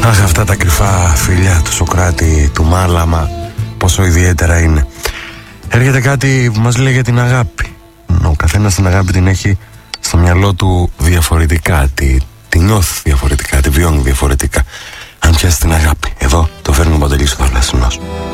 Αχ, αυτά τα κρυφά φιλιά του Σωκράτη, του Μάλαμα, πόσο ιδιαίτερα είναι. Έρχεται κάτι που μας λέει για την αγάπη. Ο καθένας την αγάπη την έχει στο μυαλό του διαφορετικά, τη νιώθει διαφορετικά, τη βιώνει διαφορετικά. Αν πιάσει την αγάπη, εδώ το φέρνει ο Παντελής ο Θαλασσινός.